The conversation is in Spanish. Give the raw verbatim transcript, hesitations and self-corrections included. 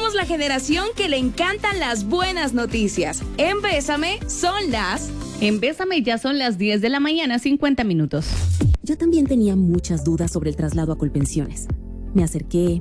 Somos la generación que le encantan las buenas noticias. En Bésame son las... En Bésame ya son las diez de la mañana, cincuenta minutos. Yo también tenía muchas dudas sobre el traslado a Colpensiones. Me acerqué,